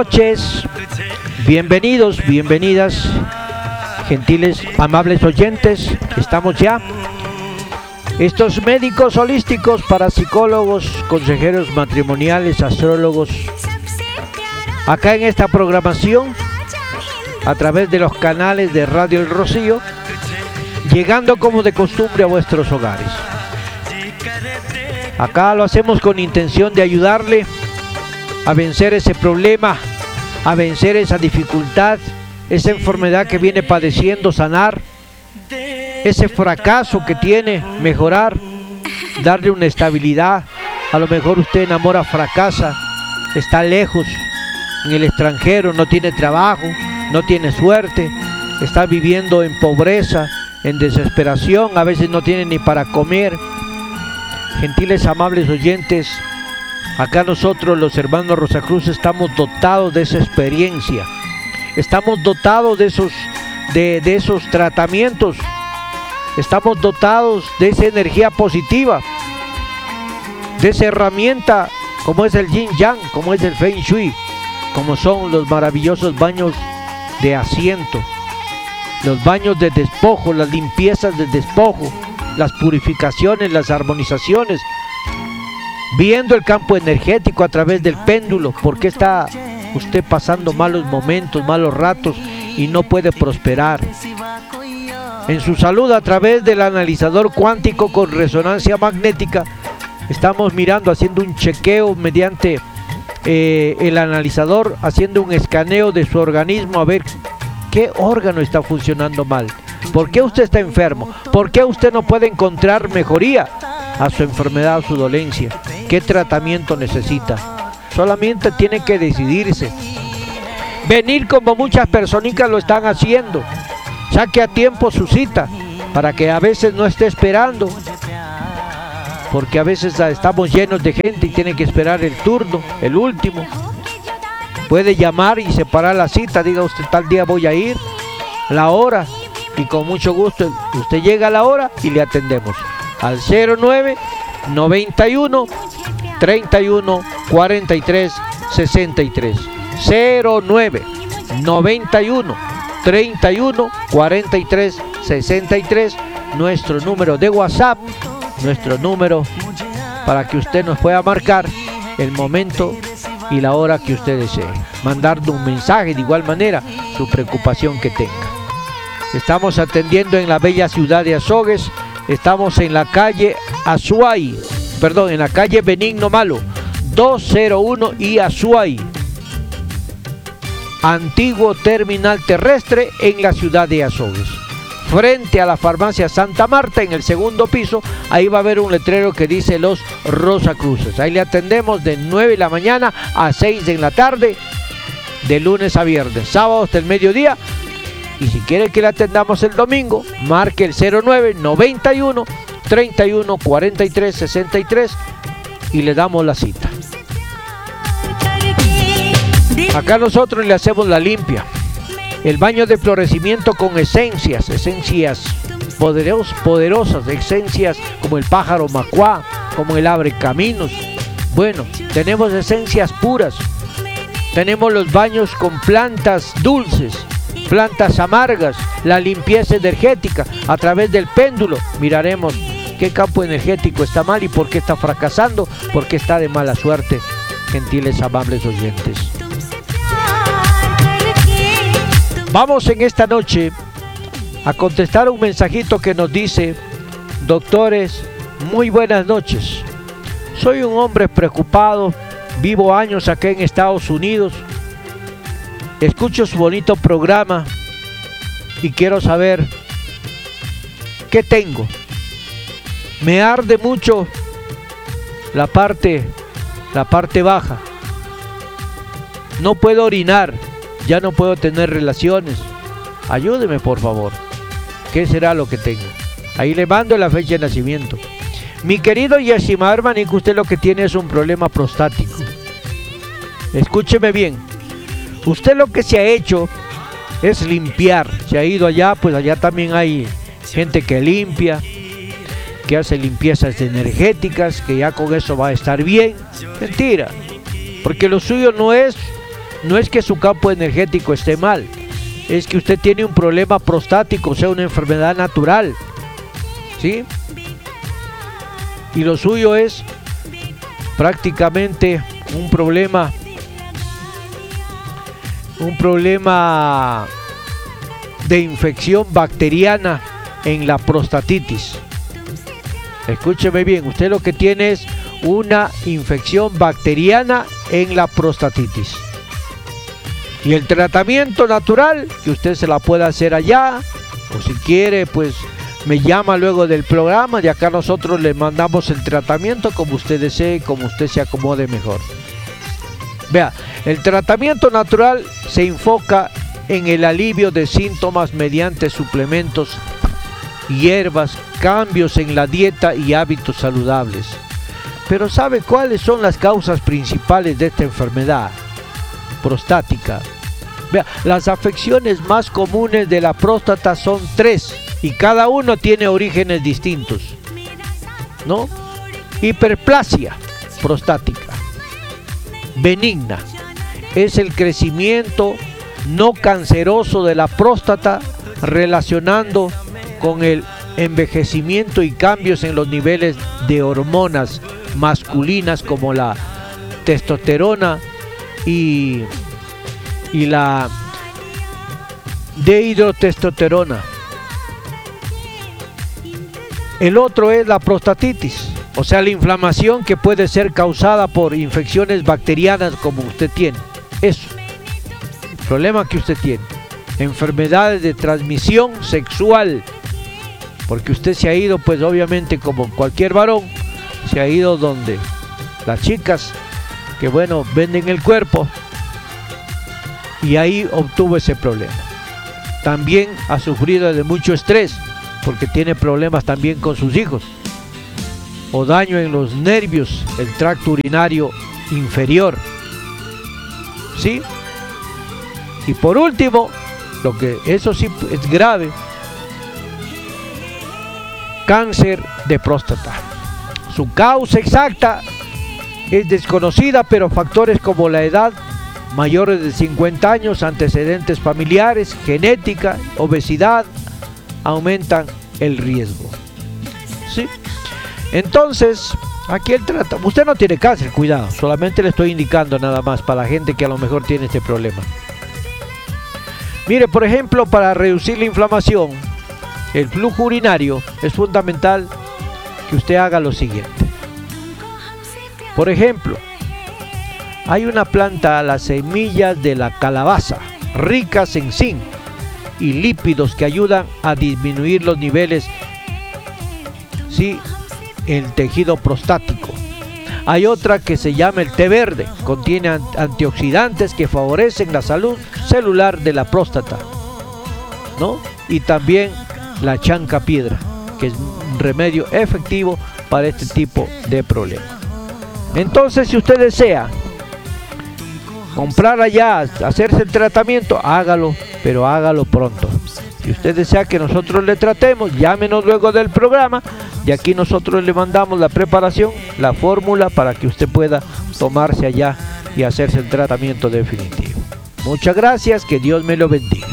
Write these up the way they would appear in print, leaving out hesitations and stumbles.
Noches, bienvenidos, bienvenidas, gentiles, amables oyentes. Estamos ya. Estos médicos holísticos, parapsicólogos, consejeros matrimoniales, astrólogos, acá en esta programación, a través de los canales de Radio El Rocío, llegando como de costumbre a vuestros hogares. Acá lo hacemos con intención de ayudarle a vencer ese problema, a vencer esa dificultad, esa enfermedad que viene padeciendo, sanar, ese fracaso que tiene, mejorar, darle una estabilidad. A lo mejor usted enamora, fracasa, está lejos, en el extranjero, no tiene trabajo, no tiene suerte, está viviendo en pobreza, en desesperación, a veces no tiene ni para comer. Gentiles, amables oyentes, acá nosotros los hermanos Rosacruz estamos dotados de esa experiencia, estamos dotados de esos tratamientos, estamos dotados de esa energía positiva, de esa herramienta como es el Yin Yang, como es el Feng Shui, como son los maravillosos baños de asiento, los baños de despojo, las limpiezas de despojo, las purificaciones, las armonizaciones, viendo el campo energético a través del péndulo. ¿Por qué está usted pasando malos momentos, malos ratos y no puede prosperar? En su salud, a través del analizador cuántico con resonancia magnética, estamos mirando, haciendo un chequeo mediante el analizador, haciendo un escaneo de su organismo a ver qué órgano está funcionando mal. ¿Por qué usted está enfermo? ¿Por qué usted no puede encontrar mejoría a su enfermedad, a su dolencia? ¿Qué tratamiento necesita? Solamente tiene que decidirse. Venir como muchas personitas lo están haciendo. Saque a tiempo su cita para que a veces no esté esperando. Porque a veces estamos llenos de gente y tiene que esperar el turno, el último. Puede llamar y separar la cita. Diga usted, tal día voy a ir, la hora. Y con mucho gusto usted llega a la hora y le atendemos al 09 91 31 43 63 09 91 31 43 63, nuestro número de WhatsApp, nuestro número para que usted nos pueda marcar el momento y la hora que usted desee, mandarle un mensaje, de igual manera su preocupación que tenga. Estamos atendiendo en la bella ciudad de Azogues. Estamos en la calle Azuay, en la calle Benigno Malo, 201 y Azuay, antiguo terminal terrestre en la ciudad de Azogues. Frente a la farmacia Santa Marta, en el segundo piso, ahí va a haber un letrero que dice Los Rosacruces. Ahí le atendemos de 9 de la mañana a 6 de la tarde, de lunes a viernes, sábado hasta el mediodía. Y si quiere que le atendamos el domingo, marque el 09 91 31 43 63 y le damos la cita. Acá nosotros le hacemos la limpia, el baño de florecimiento con esencias poderosas, esencias como el pájaro macuá, como el abre caminos. Bueno, tenemos esencias puras, tenemos los baños con plantas dulces, plantas amargas, la limpieza energética a través del péndulo. Miraremos qué campo energético está mal y por qué está fracasando, por qué está de mala suerte, gentiles, amables oyentes. Vamos en esta noche a contestar un mensajito que nos dice: doctores, muy buenas noches. Soy un hombre preocupado, vivo años acá en Estados Unidos. Escucho su bonito programa y quiero saber qué tengo. Me arde mucho la parte baja. No puedo orinar, ya no puedo tener relaciones. Ayúdeme, por favor. ¿Qué será lo que tengo? Ahí le mando la fecha de nacimiento. Mi querido y estimado hermanito, usted lo que tiene es un problema prostático. Escúcheme bien. Usted lo que se ha hecho es limpiar. Se ha ido allá, pues allá también hay gente que limpia, que hace limpiezas energéticas, que ya con eso va a estar bien. Mentira, porque lo suyo no es no es que su campo energético esté mal, es que usted tiene un problema prostático, o sea, una enfermedad natural, ¿sí? Y lo suyo es prácticamente un problema de infección bacteriana en la prostatitis. Escúcheme bien, usted lo que tiene es una infección bacteriana en la prostatitis. Y el tratamiento natural, que usted se la puede hacer allá, o si quiere, pues me llama luego del programa, y acá nosotros le mandamos el tratamiento como usted desee, como usted se acomode mejor. Vea, el tratamiento natural se enfoca en el alivio de síntomas mediante suplementos, hierbas, cambios en la dieta y hábitos saludables. Pero ¿sabe cuáles son las causas principales de esta enfermedad prostática? Vea, las afecciones más comunes de la próstata son 3 y cada uno tiene orígenes distintos, ¿no? Hiperplasia prostática benigna es el crecimiento no canceroso de la próstata relacionando con el envejecimiento y cambios en los niveles de hormonas masculinas como la testosterona y la dihidrotestosterona. El otro es la prostatitis, o sea, la inflamación que puede ser causada por infecciones bacterianas como usted tiene. Eso, el problema que usted tiene. Enfermedades de transmisión sexual, porque usted se ha ido, pues obviamente como cualquier varón, se ha ido donde las chicas que bueno, venden el cuerpo, y ahí obtuvo ese problema. También ha sufrido de mucho estrés, porque tiene problemas también con sus hijos, o daño en los nervios, el tracto urinario inferior, ¿sí? Y por último, lo que eso sí es grave, cáncer de próstata. Su causa exacta es desconocida, pero factores como la edad, mayores de 50 años, antecedentes familiares, genética, obesidad, aumentan el riesgo, ¿sí? Entonces, aquí el tratamiento, usted no tiene cáncer, cuidado, solamente le estoy indicando nada más para la gente que a lo mejor tiene este problema. Mire, por ejemplo, para reducir la inflamación, el flujo urinario, es fundamental que usted haga lo siguiente. Por ejemplo, hay una planta, las semillas de la calabaza, ricas en zinc y lípidos que ayudan a disminuir los niveles, ¿sí?, el tejido prostático. Hay otra que se llama el té verde, contiene antioxidantes que favorecen la salud celular de la próstata, ¿no? Y también la chanca piedra, que es un remedio efectivo para este tipo de problemas. Entonces, si usted desea comprar allá, hacerse el tratamiento, hágalo, pero hágalo pronto. Si usted desea que nosotros le tratemos, llámenos luego del programa y aquí nosotros le mandamos la preparación, la fórmula para que usted pueda tomarse allá y hacerse el tratamiento definitivo. Muchas gracias, que Dios me lo bendiga.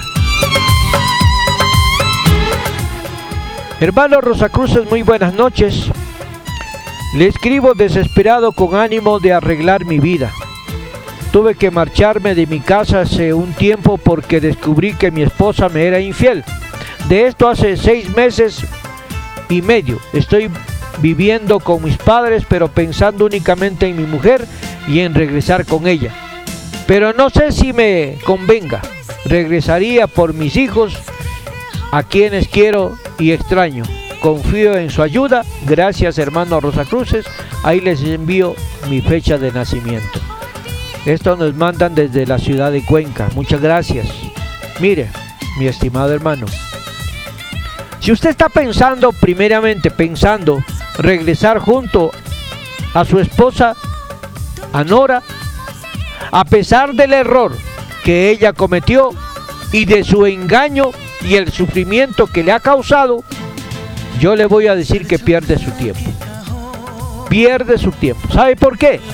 Hermano Rosacruces, muy buenas noches. Le escribo desesperado con ánimo de arreglar mi vida. Tuve que marcharme de mi casa hace un tiempo porque descubrí que mi esposa me era infiel. De esto hace 6 meses y medio. Estoy viviendo con mis padres, pero pensando únicamente en mi mujer y en regresar con ella. Pero no sé si me convenga. Regresaría por mis hijos, a quienes quiero y extraño. Confío en su ayuda. Gracias, hermano Rosacruces. Ahí les envío mi fecha de nacimiento. Esto nos mandan desde la ciudad de Cuenca. Muchas gracias. Mire, mi estimado hermano, si usted está primeramente pensando regresar junto a su esposa, a Nora, a pesar del error que ella cometió y de su engaño y el sufrimiento que le ha causado, yo le voy a decir que pierde su tiempo. Pierde su tiempo. ¿Sabe por qué?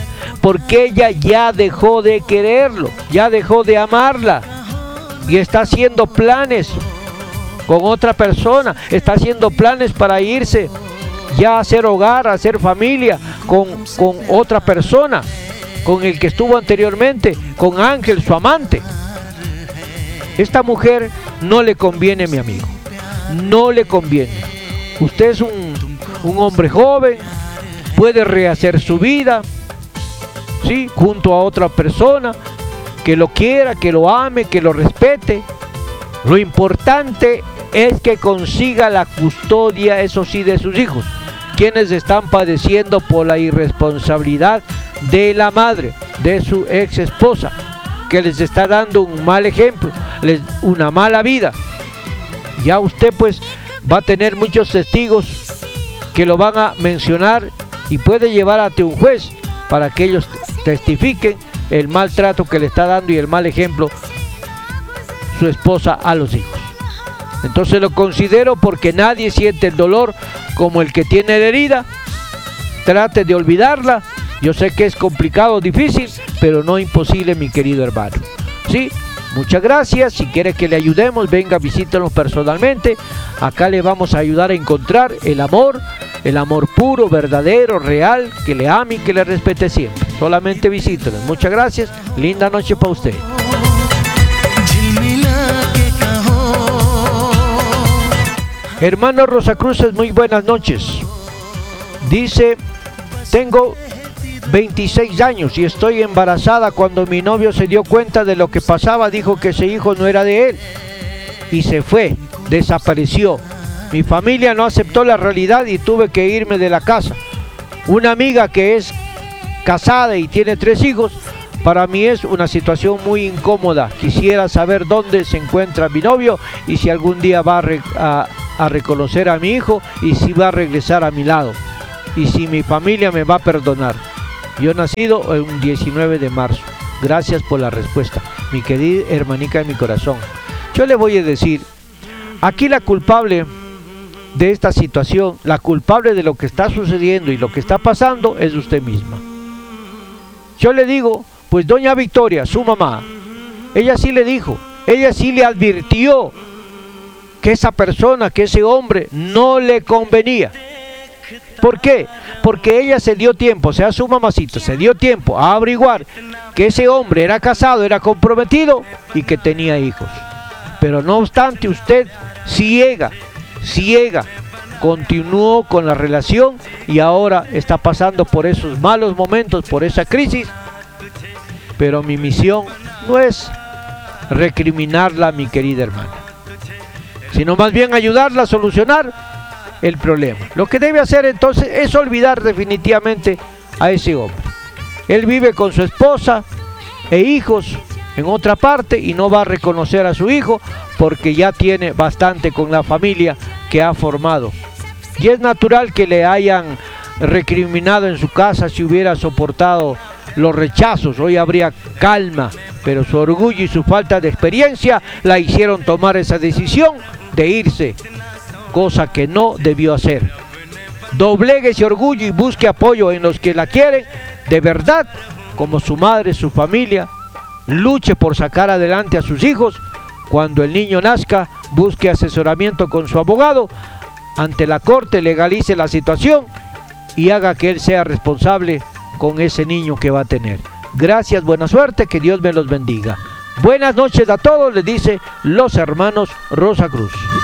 porque ella ya dejó de quererlo, ya dejó de amarla y está haciendo planes con otra persona, está haciendo planes para irse ya a hacer hogar, a hacer familia con otra persona, con el que estuvo anteriormente, con Ángel, su amante. Esta mujer no le conviene, mi amigo, no le conviene. Usted es un hombre joven, puede rehacer su vida, ¿sí?, junto a otra persona que lo quiera, que lo ame, que lo respete. Lo importante es que consiga la custodia, eso sí, de sus hijos, quienes están padeciendo por la irresponsabilidad de la madre, de su ex esposa, que les está dando un mal ejemplo, una mala vida. Ya usted pues va a tener muchos testigos que lo van a mencionar y puede llevar ante un juez para que ellos testifiquen el maltrato que le está dando y el mal ejemplo su esposa a los hijos. Entonces lo considero, porque nadie siente el dolor como el que tiene la herida. Trate de olvidarla. Yo sé que es complicado, difícil, pero no imposible, mi querido hermano. ¿Sí? Muchas gracias. Si quiere que le ayudemos, venga, visítenos personalmente. Acá le vamos a ayudar a encontrar el amor puro, verdadero, real, que le ame y que le respete siempre. Solamente visítenos. Muchas gracias. Linda noche para usted. Hermano Rosacruces, muy buenas noches. Dice, tengo 26 años y estoy embarazada. Cuando mi novio se dio cuenta de lo que pasaba, dijo que ese hijo no era de él y se fue, desapareció. Mi familia no aceptó la realidad y tuve que irme de la casa. Una amiga que es casada y tiene 3 hijos, para mí es una situación muy incómoda. Quisiera saber dónde se encuentra mi novio y si algún día va a reconocer a mi hijo y si va a regresar a mi lado y si mi familia me va a perdonar. Yo he nacido el 19 de marzo. Gracias por la respuesta, mi querida hermanica de mi corazón. Yo le voy a decir, aquí la culpable de esta situación, la culpable de lo que está sucediendo y lo que está pasando es usted misma. Yo le digo, pues doña Victoria, su mamá, ella sí le dijo, ella sí le advirtió que esa persona, que ese hombre no le convenía. ¿Por qué? Porque ella se dio tiempo, o sea, su mamacita se dio tiempo a averiguar que ese hombre era casado, era comprometido y que tenía hijos. Pero no obstante, usted ciega, continuó con la relación y ahora está pasando por esos malos momentos, por esa crisis. Pero mi misión no es recriminarla, mi querida hermana, sino más bien ayudarla a solucionar el problema. Lo que debe hacer entonces es olvidar definitivamente a ese hombre. Él vive con su esposa e hijos en otra parte y no va a reconocer a su hijo porque ya tiene bastante con la familia que ha formado. Y es natural que le hayan recriminado en su casa si hubiera soportado los rechazos. Hoy habría calma, pero su orgullo y su falta de experiencia la hicieron tomar esa decisión de irse, cosa que no debió hacer. Doblegue ese orgullo y busque apoyo en los que la quieren de verdad, como su madre, su familia. Luche por sacar adelante a sus hijos. Cuando el niño nazca, busque asesoramiento con su abogado. Ante la corte legalice la situación y haga que él sea responsable con ese niño que va a tener. Gracias, buena suerte, que Dios me los bendiga. Buenas noches a todos, les dice los hermanos Rosacruz.